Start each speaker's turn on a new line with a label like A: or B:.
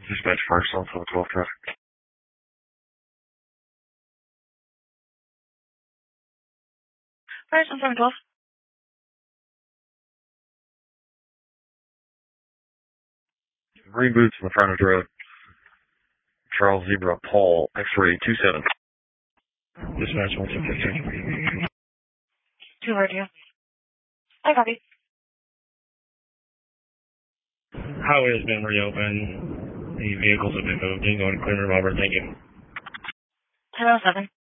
A: Dispatch first on 12 traffic.
B: First on 712.
A: Green boots in the front of the road. Charles Zebra, Paul, X-ray 27. Dispatch 115.
B: 2 I copy.
A: Highway has been reopened. The vehicles have been moved. You can go and clear revolver. Thank you.
B: 1007.